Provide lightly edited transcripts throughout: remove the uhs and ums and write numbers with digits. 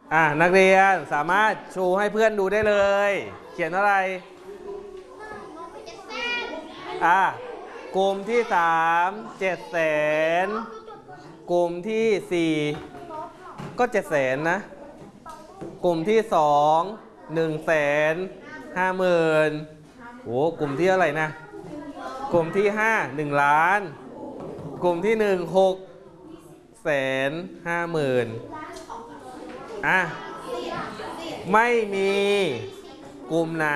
นักเรียนสามารถชูให้เพื่อนดูได้เลยเขียนอะไรกลุ่มที่3 700,000กลุ่มที่4ก็700,000นะกลุ่มที่2 150,000โอ้กลุ่มที่อะไรนะกลุ่มที่5 1,000,000กลุ่มที่1 650,000ไม่มีกลุ่มไหน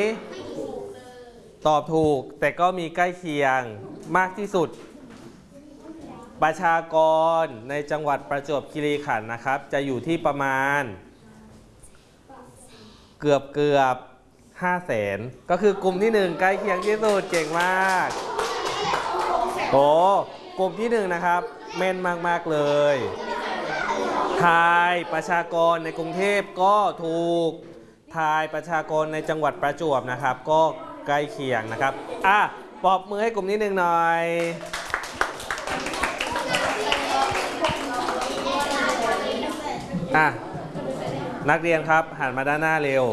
ตอบถูกแต่ก็มีใกล้เคียงมากที่สุดประชากรในจังหวัดประจวบคีรีขันธ์นะครับจะอยู่ที่ประมาณเกือบ500,000ก็คือกลุ่มที่1ใกล้เคียงที่สุดเก่งมากโอ้กลุ่มที่1นะครับแม่นมากๆเลยทายประชากรในกรุงเทพก็ถูกทายประชากรในจังหวัดประจวบนะครับก็ใกล้เคียงนะครับปรบมือให้กลุ่มที่1หน่อยนักเรียนครับหันมาด้านหน้าเร็ว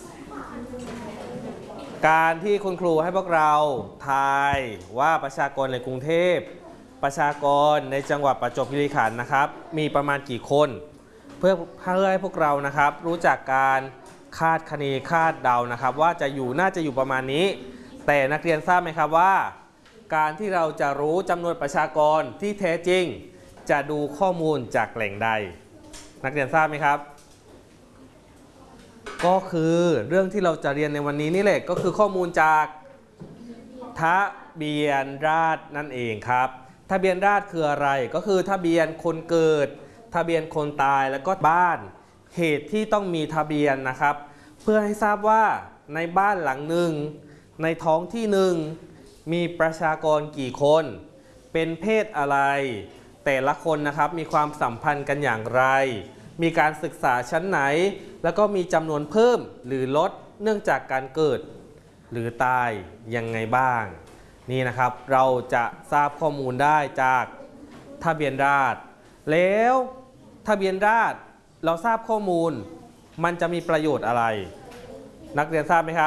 การที่คุณครูให้พวกเราทายว่าประชากรในกรุงเทพประชากรในจังหวัดประจวบคีรีขันธ์นะครับมีประมาณกี่คนเพื่อให้พวกเรานะครับรู้จักการคาดคะเนคาดเดานะครับว่าน่าจะอยู่ประมาณนี้แต่นักเรียนทราบไหมครับว่าการที่เราจะรู้จำนวนประชากรที่แท้จริงจะดูข้อมูลจากแหล่งใดนักเรียนทราบไหมครับก็คือเรื่องที่เราจะเรียนในวันนี้นี่แหละก็คือข้อมูลจากทะเบียนราษฎร์นั่นเองครับทะเบียนราษฎร์คืออะไรก็คือทะเบียนคนเกิดทะเบียนคนตายแล้วก็บ้านเหตุที่ต้องมีทะเบียนนะครับเพื่อให้ทราบว่าในบ้านหลังหนึ่งในท้องที่หนึ่งมีประชากรกี่คนเป็นเพศอะไรแต่ละคนนะครับมีความสัมพันธ์กันอย่างไรมีการศึกษาชั้นไหนแล้วก็มีจำนวนเพิ่มหรือลดเนื่องจากการเกิดหรือตายยังไงบ้างนี่นะครับเราจะทราบข้อมูลได้จากทะเบียนราษฎร์แล้วทะเบียนราษฎร์เราทราบข้อมูลมันจะมีประโยชน์อะไรนักเรียนทราบไหมครับ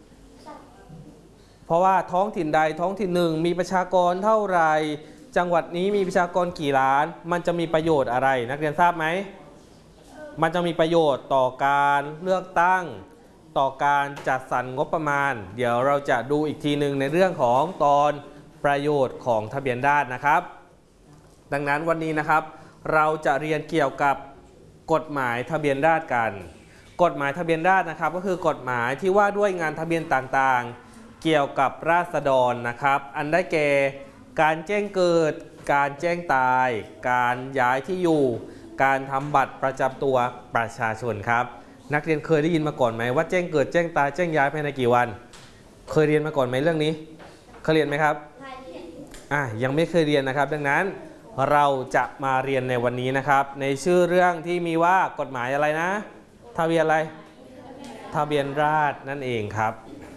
เพราะว่าท้องถิ่นใดท้องถิ่นหนึ่งมีประชากรเท่าไหร่จังหวัดนี้มีประชากรกี่ล้านมันจะมีประโยชน์อะไรนักเรียนทราบไหมมันจะมีประโยชน์ต่อการเลือกตั้งต่อการจัดสรรงบประมาณเดี๋ยวเราจะดูอีกทีหนึ่งในเรื่องของตอนประโยชน์ของทะเบียนราษฎร์นะครับดังนั้นวันนี้นะครับเราจะเรียนเกี่ยวกับกฎหมายทะเบียนราษฎร์กันกฎหมายทะเบียนราษฎร์นะครับก็คือกฎหมายที่ว่าด้วยงานทะเบียนต่างๆเกี่ยวกับราษฎรนะครับอันได้แก่การแจ้งเกิดการแจ้งตายการย้ายที่อยู่การทำบัตรประจำตัวประชาชนครับนักเรียนเคยได้ยินมาก่อนไหมว่าแจ้งเกิดแจ้งตายแจ้งย้ายภายในกี่วันเคยเรียนมาก่อนไหมเรื่องนี้เคยเรียนไหมครับยังไม่เคยเรียนนะครับดังนั้นเราจะมาเรียนในวันนี้นะครับในชื่อเรื่องที่มีว่ากฎหมายอะไรนะทะเบียนอะไรทะเบียนราษฎร์นั่นเองครับ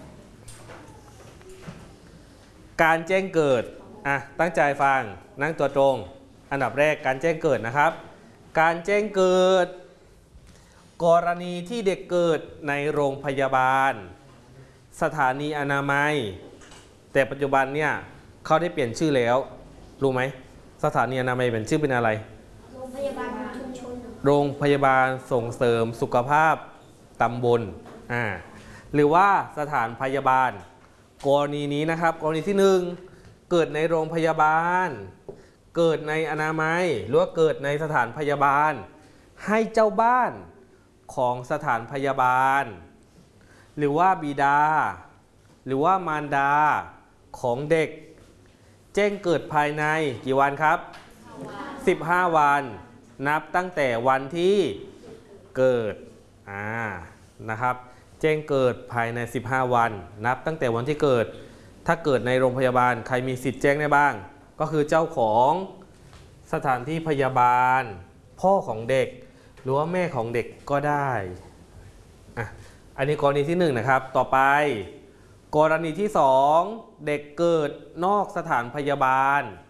การแจ้งเกิดตั้งใจฟังนั่งตัวตรงอันดับแรกการแจ้งเกิดนะครับการแจ้งเกิดกรณีที่เด็กเกิดในโรงพยาบาลสถานีอนามัยแต่ปัจจุบันเนี่ยเขาได้เปลี่ยนชื่อแล้วรู้ไหมสถานีอนามัยเป็นชื่อเป็นอะไรโรงพยาบาลชุมชนโรงพยาบาลส่งเสริมสุขภาพตำบลหรือว่าสถานพยาบาลกรณีนี้นะครับกรณีที่1เกิดในโรงพยาบาลเกิดในอนามัยหรือว่าเกิดในสถานพยาบาลให้เจ้าบ้านของสถานพยาบาลหรือว่าบิดาหรือว่ามารดาของเด็กแจ้งเกิดภายในกี่วันครับ15 วันนับตั้งแต่วันที่เกิดนะครับแจ้งเกิดภายใน15 วันนับตั้งแต่วันที่เกิดถ้าเกิดในโรงพยาบาลใครมีสิทธิ์แจ้งได้บ้างก็คือเจ้าของสถานที่พยาบาลพ่อของเด็กหรือว่าแม่ของเด็กก็ได้อันนี้กรณีที่1นะครับต่อไปกรณีที่2เด็กเกิดนอกสถานพยาบาล